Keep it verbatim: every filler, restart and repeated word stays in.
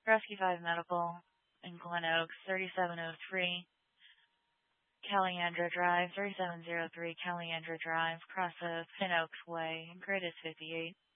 Rescue five Medical in Glen Oaks, thirty-seven oh three Caliandra Drive, thirty-seven oh three Caliandra Drive, Cross Oaks, Pin Oaks Way, Grid is fifty-eight.